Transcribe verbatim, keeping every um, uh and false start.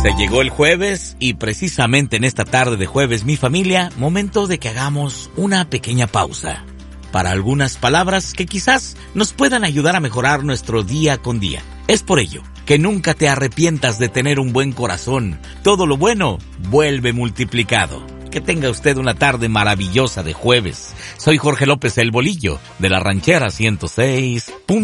Se llegó el jueves y precisamente en esta tarde de jueves, mi familia, momento de que hagamos una pequeña pausa para algunas palabras que quizás nos puedan ayudar a mejorar nuestro día con día. Es por ello que nunca te arrepientas de tener un buen corazón. Todo lo bueno vuelve multiplicado. Que tenga usted una tarde maravillosa de jueves. Soy Jorge López el Bolillo, de la Ranchera ciento seis punto